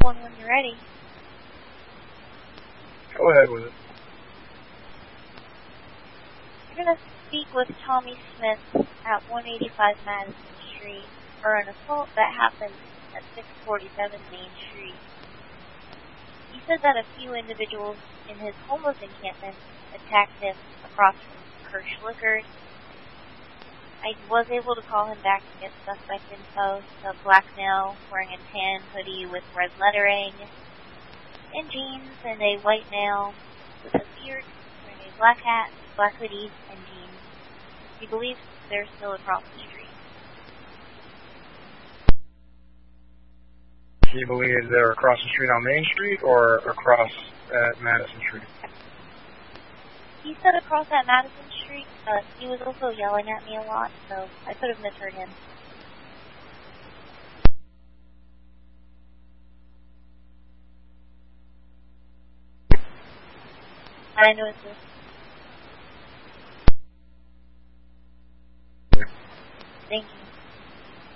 one when you're ready. Go ahead with it. You're going to speak with Tommy Smith at 185 Madison Street for an assault that happened at 647 Main Street. He said that a few individuals in his homeless encampment attacked him across from Kirsch Liquors. I was able to call him back to get suspect info. A black male wearing a tan hoodie with red lettering and jeans, and a white male with a beard wearing a black hat, black hoodie, and jeans. He believes they're still across the street. Do you believe they're across the street on Main Street or across at Madison Street? He said across at Madison Street. He was also yelling at me a lot, so I could have misheard him. I know it's this. Thank you.